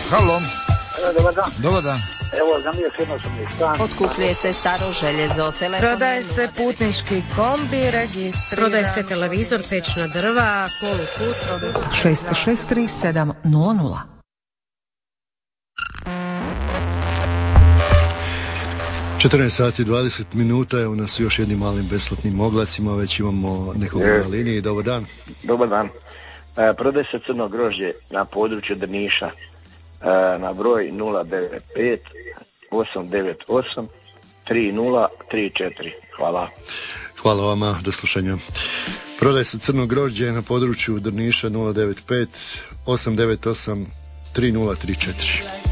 Halo. Dobar dan. Dobar dan. Evo, za nije jednostavni stan. Otkupljuje se staro željezo, telefon. Prodaje se putnički kombi, registriran. Prodaje se televizor, pećna drva, poluput. 663700. sati 20 minuta, evo nas još jednim malim besplatnim oglasima, već imamo nekog na liniji. Dobar dan. Dobar dan. Prodaje se crno grožđe na području Drniša na broj 095 898 3034. Hvala. Hvala vama, do slušanja. Prodaje se crno grožđe na području Drniša 095 898 3034.